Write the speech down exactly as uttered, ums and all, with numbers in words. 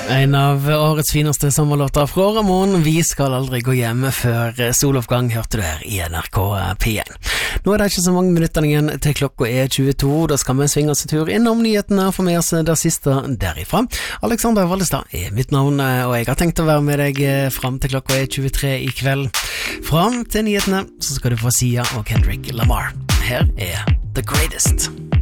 En av årets fineste sommerlåter fra Ramon. Vi skal aldri gå hjem før soloppgang, hørte du her i N R K P én. Nå er det ikke så mange minutter igjen til klokka er tjueto. Da skal vi svinge oss en tur innom nyhetene og få med oss det siste derifra. Alexander Vallestad er mitt navn, og jeg har tenkt å være med deg frem til klokka er tjuetre i kveld. Frem til nyhetene så skal du få Sia og Kendrick Lamar. Her er The Greatest.